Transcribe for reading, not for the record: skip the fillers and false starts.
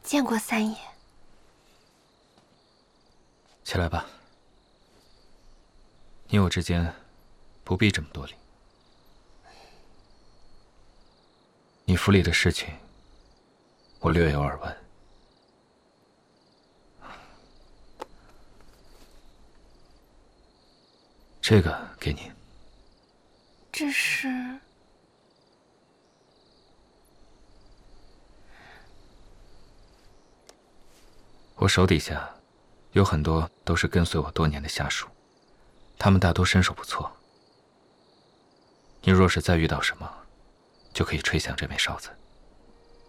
见过三爷。 起来吧，你我之间不必这么多礼。你府里的事情，我略有耳闻。这个给你。 这是？ 我手底下有很多都是跟随我多年的下属，他们大多身手不错。你若是再遇到什么，就可以吹响这枚哨子。